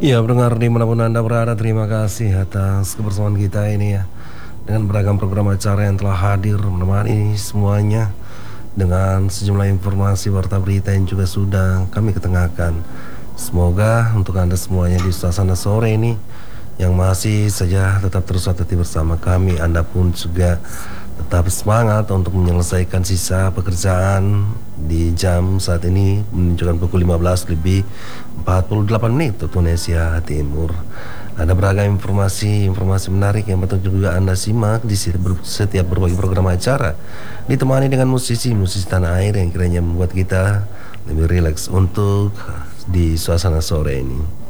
Ya, pendengar dimanapun Anda berada, terima kasih atas kebersamaan kita ini ya. Dengan beragam program acara yang telah hadir menemani semuanya, dengan sejumlah informasi warta berita yang juga sudah kami ketengahkan. Semoga untuk Anda semuanya di suasana sore ini yang masih saja tetap terus hati bersama kami, Anda pun juga tetap semangat untuk menyelesaikan sisa pekerjaan di jam saat ini menunjukkan pukul 15 lebih 48 menit waktu Indonesia Timur. Ada beragam informasi menarik yang betul juga Anda simak di setiap berbagai program acara, ditemani dengan musisi-musisi tanah air yang kiranya membuat kita lebih rileks untuk di suasana sore ini.